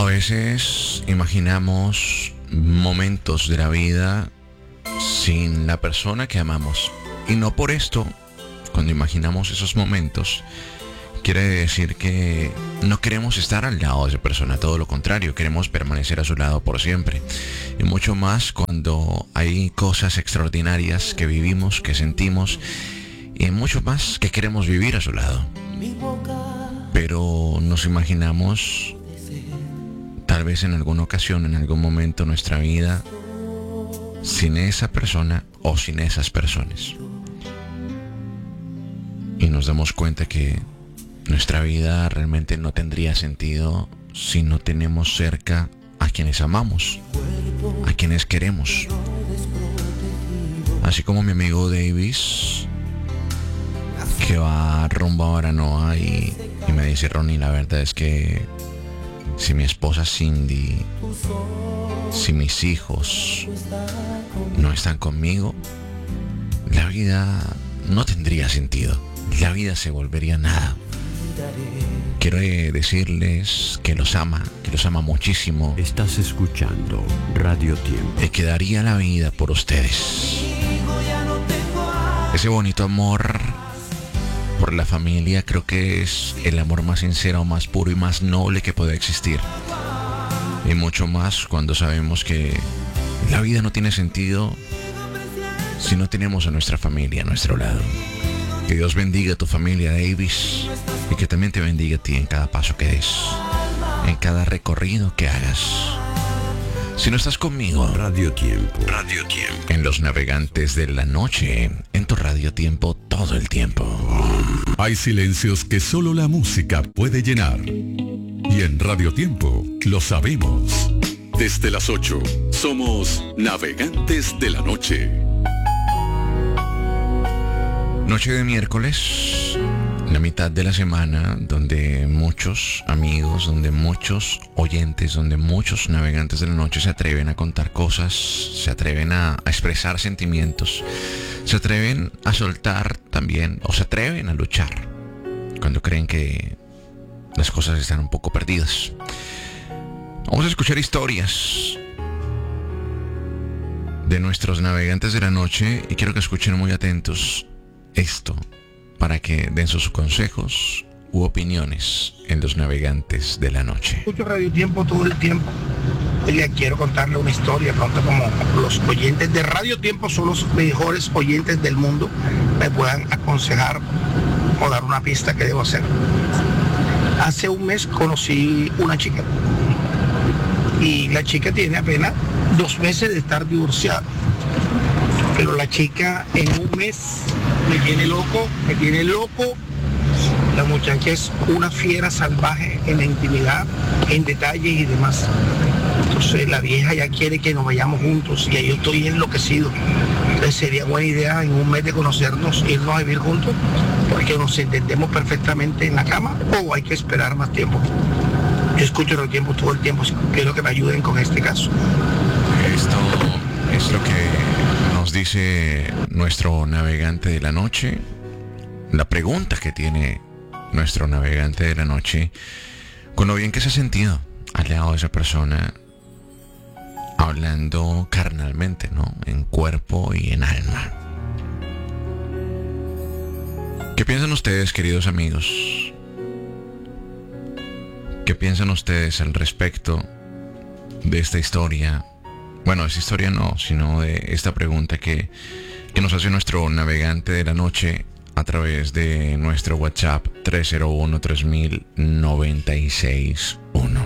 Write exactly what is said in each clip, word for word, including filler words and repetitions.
veces imaginamos momentos de la vida sin la persona que amamos. Y no por esto, cuando imaginamos esos momentos, quiere decir que no queremos estar al lado de esa persona. Todo lo contrario, queremos permanecer a su lado por siempre. Y mucho más cuando hay cosas extraordinarias que vivimos, que sentimos, y mucho más que queremos vivir a su lado. Pero nos imaginamos, tal vez en alguna ocasión, en algún momento de nuestra vida, sin esa persona o sin esas personas. Y nos damos cuenta que nuestra vida realmente no tendría sentido si no tenemos cerca a quienes amamos, a quienes queremos. Así como mi amigo Davis, que va rumbo a Baranoa y, y me dice: Ronnie, la verdad es que si mi esposa Cindy, si mis hijos no están conmigo, la vida no tendría sentido. La vida se volvería nada. Quiero decirles que los ama, que los ama muchísimo. Estás escuchando Radio Tiempo. Y que daría la vida por ustedes. Ese bonito amor por la familia creo que es el amor más sincero, más puro y más noble que puede existir. Y mucho más cuando sabemos que la vida no tiene sentido si no tenemos a nuestra familia a nuestro lado. Que Dios bendiga a tu familia, Davis, y que también te bendiga a ti en cada paso que des, en cada recorrido que hagas. Si no estás conmigo, Radio Tiempo. Radio Tiempo. En los navegantes de la noche, en tu Radio Tiempo todo el tiempo. Hay silencios que solo la música puede llenar. Y en Radio Tiempo lo sabemos. Desde las ocho, somos Navegantes de la Noche. Noche de miércoles, la mitad de la semana, donde muchos amigos, donde muchos oyentes, donde muchos navegantes de la noche se atreven a contar cosas, se atreven a, a expresar sentimientos, se atreven a soltar también, o se atreven a luchar cuando creen que las cosas están un poco perdidas. Vamos a escuchar historias de nuestros navegantes de la noche y quiero que escuchen muy atentos esto para que den sus consejos u opiniones en los navegantes de la noche. Escucho Radio Tiempo todo el tiempo y le quiero contarle una historia. Pronto, como los oyentes de Radio Tiempo son los mejores oyentes del mundo, me puedan aconsejar o dar una pista que debo hacer. Hace un mes conocí una chica y la chica tiene apenas dos meses de estar divorciada. Pero la chica en un mes me tiene loco, me tiene loco. La muchacha es una fiera salvaje en la intimidad, en detalles y demás. Entonces la vieja ya quiere que nos vayamos juntos y yo estoy enloquecido. Entonces sería buena idea en un mes de conocernos, irnos a vivir juntos, porque nos entendemos perfectamente en la cama, o hay que esperar más tiempo. Yo escucho el tiempo todo el tiempo, quiero que me ayuden con este caso. Esto es lo que nos dice nuestro navegante de la noche. La pregunta que tiene nuestro navegante de la noche: con lo bien que se ha sentido al lado de esa persona, hablando carnalmente, ¿no? En cuerpo y en alma. ¿Qué piensan ustedes, queridos amigos? ¿Qué piensan ustedes al respecto de esta historia? Bueno, esta historia no, sino de esta pregunta que, que nos hace nuestro navegante de la noche a través de nuestro WhatsApp tres cero uno, tres mil, noventa y seis uno.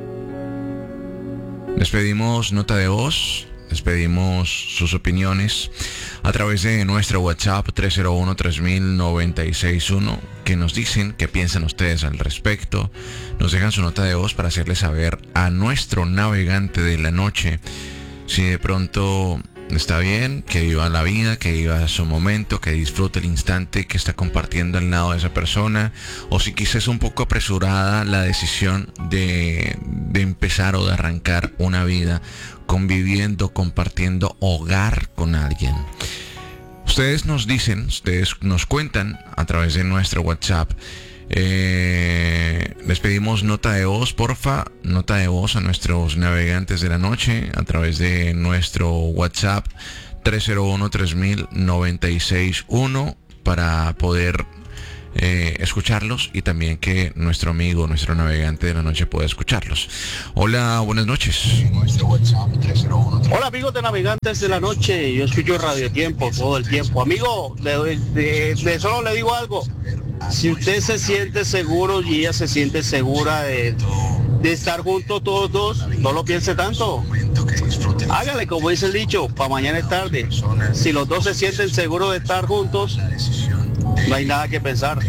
Les pedimos nota de voz, les pedimos sus opiniones a través de nuestro WhatsApp tres cero uno, tres mil, noventa y seis uno, que nos dicen qué piensan ustedes al respecto. Nos dejan su nota de voz para hacerles saber a nuestro navegante de la noche si de pronto está bien, que viva la vida, que viva su momento, que disfrute el instante que está compartiendo al lado de esa persona, o si quizás es un poco apresurada la decisión de, de empezar o de arrancar una vida conviviendo, compartiendo hogar con alguien. Ustedes nos dicen, ustedes nos cuentan a través de nuestro WhatsApp Eh, les pedimos nota de voz, porfa, nota de voz a nuestros navegantes de la noche a través de nuestro WhatsApp tres cero uno, tres mil, noventa y seis uno para poder eh, escucharlos y también que nuestro amigo, nuestro navegante de la noche pueda escucharlos. Hola, buenas noches. Hola amigos de Navegantes de la Noche, yo escucho Radio Tiempo todo el tiempo. Amigo, le doy, de, de solo le digo algo. Si usted se siente seguro y ella se siente segura de, de estar juntos todos dos, no lo piense tanto. Hágale como dice el dicho, para mañana es tarde. Si los dos se sienten seguros de estar juntos, no hay nada que pensar.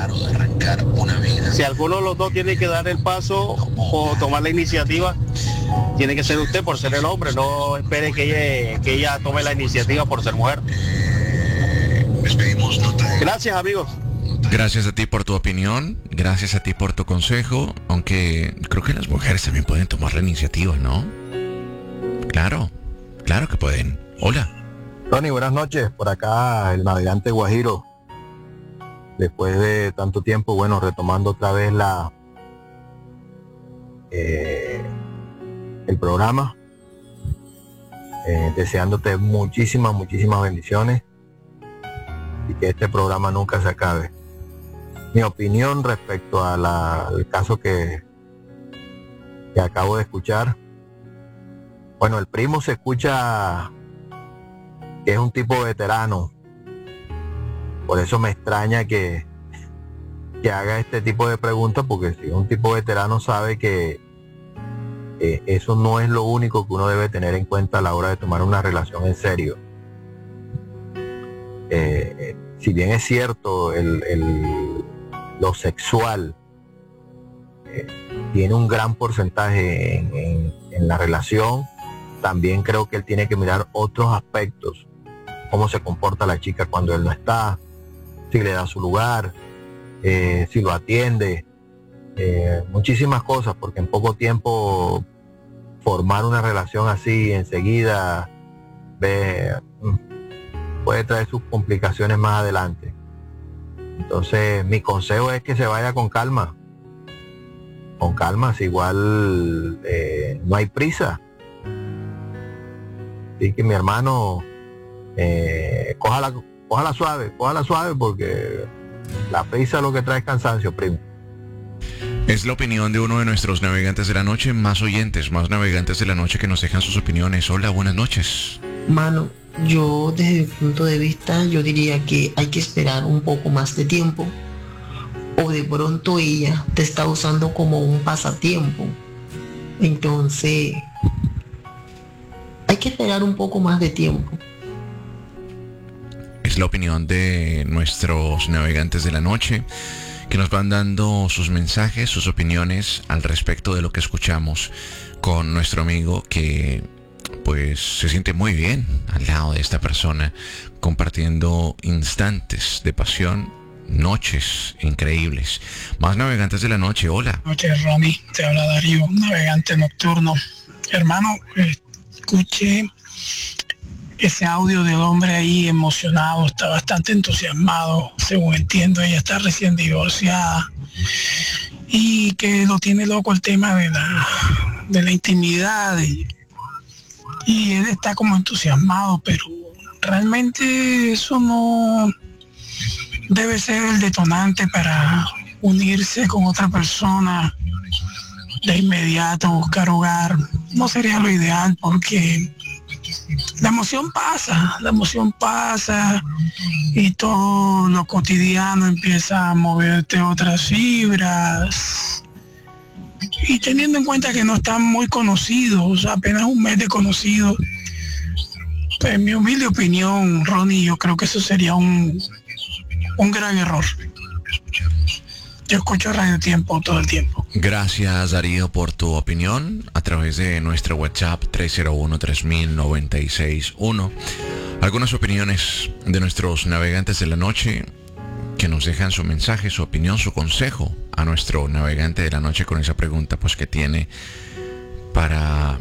Si alguno de los dos tiene que dar el paso o tomar la iniciativa, tiene que ser usted por ser el hombre. No espere que ella, que ella tome la iniciativa por ser mujer. Gracias, amigos. Gracias a ti por tu opinión, gracias a ti por tu consejo, aunque creo que las mujeres también pueden tomar la iniciativa, ¿no? Claro, claro que pueden. Hola. Tony, buenas noches. Por acá el navegante Guajiro. Después de tanto tiempo, bueno, retomando otra vez la eh, el programa. Eh, deseándote muchísimas, muchísimas bendiciones y que este programa nunca se acabe. Mi opinión respecto a la, al caso que, que acabo de escuchar. Bueno, el primo se escucha que es un tipo veterano. Por eso me extraña que, que haga este tipo de preguntas, porque si un tipo veterano sabe que eh, eso no es lo único que uno debe tener en cuenta a la hora de tomar una relación en serio. Eh, si bien es cierto, el, el, lo sexual eh, tiene un gran porcentaje en, en, en la relación, también creo que él tiene que mirar otros aspectos, cómo se comporta la chica cuando él no está, si le da su lugar, eh, si lo atiende, eh, muchísimas cosas, porque en poco tiempo formar una relación así enseguida ve, puede traer sus complicaciones más adelante. Entonces mi consejo es que se vaya con calma, con calma, si igual eh, no hay prisa. Así que mi hermano, eh, cójala, cójala suave, cójala suave, porque la prisa lo que trae es cansancio, primo. Es la opinión de uno de nuestros navegantes de la noche, más oyentes, más navegantes de la noche que nos dejan sus opiniones. Hola, buenas noches. Mano, yo desde mi punto de vista, yo diría que hay que esperar un poco más de tiempo, o de pronto ella te está usando como un pasatiempo. Entonces, hay que esperar un poco más de tiempo. Es la opinión de nuestros navegantes de la noche que nos van dando sus mensajes, sus opiniones al respecto de lo que escuchamos con nuestro amigo que pues se siente muy bien al lado de esta persona, compartiendo instantes de pasión, noches increíbles. Más navegantes de la noche, hola. Buenas noches, Ronnie, te habla Darío, navegante nocturno. Hermano, escuché ese audio del hombre ahí emocionado, está bastante entusiasmado, según entiendo, ella está recién divorciada y que lo tiene loco el tema de la, de la intimidad y, y él está como entusiasmado, pero realmente eso no debe ser el detonante para unirse con otra persona de inmediato, buscar hogar. No sería lo ideal, porque la emoción pasa, la emoción pasa y todo lo cotidiano empieza a moverte otras fibras. Y teniendo en cuenta que no están muy conocidos, apenas un mes de conocidos, pues en mi humilde opinión, Ronnie, yo creo que eso sería un, un gran error. Yo escucho Radio Tiempo todo el tiempo. Gracias, Darío, por tu opinión a través de nuestro WhatsApp tres cero uno, tres mil, noventa y seis uno. Algunas opiniones de nuestros navegantes de la noche que nos dejan su mensaje, su opinión, su consejo a nuestro navegante de la noche con esa pregunta pues que tiene para,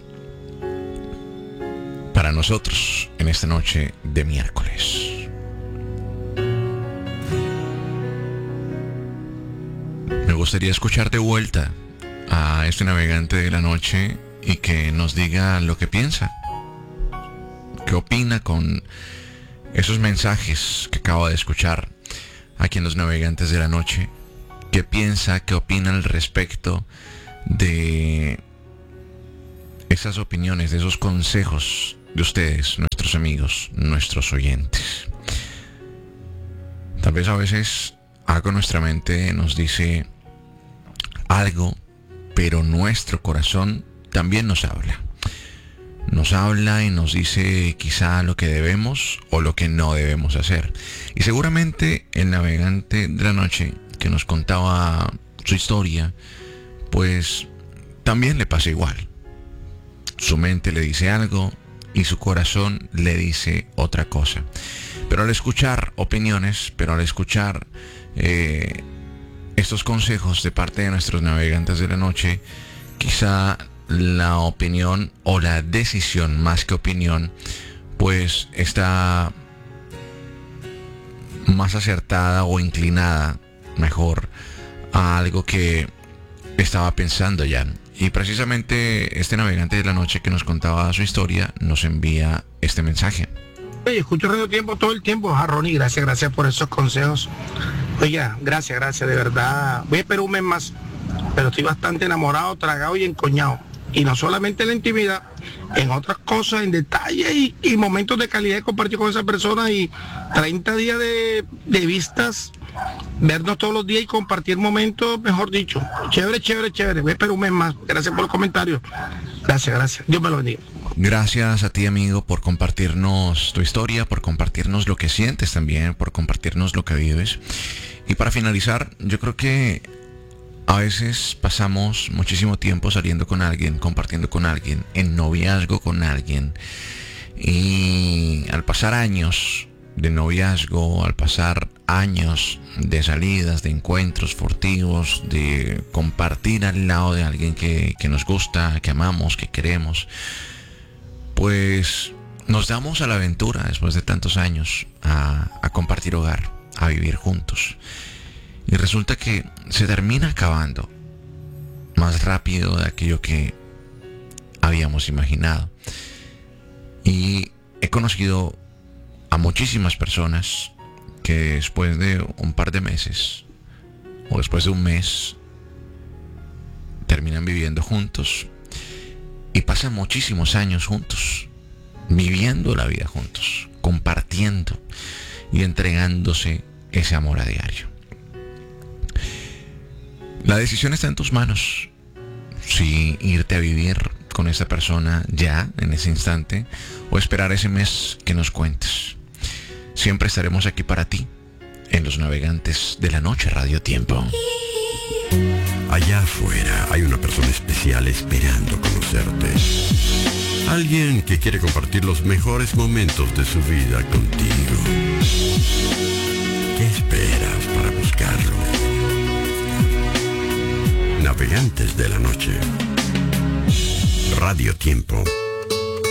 para nosotros en esta noche de miércoles. gustaría escuchar de vuelta a este navegante de la noche y que nos diga lo que piensa. ¿Qué opina con esos mensajes que acabo de escuchar aquí en Los Navegantes de la Noche? ¿Qué piensa, qué opina al respecto de esas opiniones, de esos consejos de ustedes, nuestros amigos, nuestros oyentes? Tal vez a veces algo en nuestra mente nos dice algo, pero nuestro corazón también nos habla. Nos habla y nos dice quizá lo que debemos o lo que no debemos hacer. Y seguramente el navegante de la noche que nos contaba su historia, pues también le pasa igual. Su mente le dice algo y su corazón le dice otra cosa. Pero al escuchar opiniones, pero al escuchar eh, estos consejos de parte de nuestros navegantes de la noche, quizá la opinión o la decisión, más que opinión, pues está más acertada o inclinada, mejor, a algo que estaba pensando ya. Y precisamente este navegante de la noche que nos contaba su historia nos envía este mensaje. Oye, escucho Radio Tiempo todo el tiempo, Jarroni, gracias, gracias por esos consejos. Oye, gracias, gracias, de verdad. Voy a esperar un mes más, pero estoy bastante enamorado, tragado y encoñado. Y no solamente en la intimidad, en otras cosas, en detalle y, y momentos de calidad de compartir con esa persona y treinta días de, de vistas, vernos todos los días y compartir momentos, mejor dicho. Chévere, chévere, chévere. Voy a esperar un mes más. Gracias por los comentarios. Gracias, gracias. Dios me lo bendiga. Gracias a ti, amigo, por compartirnos tu historia, por compartirnos lo que sientes también, por compartirnos lo que vives. Y para finalizar, yo creo que a veces pasamos muchísimo tiempo saliendo con alguien, compartiendo con alguien, en noviazgo con alguien. Y al pasar años de noviazgo, al pasar años de salidas, de encuentros furtivos, de compartir al lado de alguien que, que nos gusta, que amamos, que queremos, pues nos damos a la aventura después de tantos años a, a compartir hogar, a vivir juntos. Y resulta que se termina acabando más rápido de aquello que habíamos imaginado. Y he conocido a muchísimas personas que después de un par de meses o después de un mes terminan viviendo juntos y pasan muchísimos años juntos, viviendo la vida juntos, compartiendo y entregándose ese amor a diario. La decisión está en tus manos, si irte a vivir con esa persona ya, en ese instante, o esperar ese mes que nos cuentes. Siempre estaremos aquí para ti, en Los Navegantes de la Noche Radio Tiempo. Allá afuera hay una persona especial esperando conocerte. Alguien que quiere compartir los mejores momentos de su vida contigo. ¿Qué esperas para buscarlo? Navegantes de la Noche. Radio Tiempo.